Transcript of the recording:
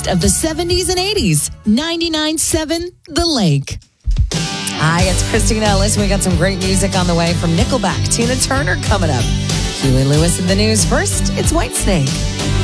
of the 70s and 80s. 99.7 The Lake. Hi, it's Christina Ellis. We got some great music on the way from Nickelback. Tina Turner coming up. Huey Lewis in the news. First, it's Whitesnake.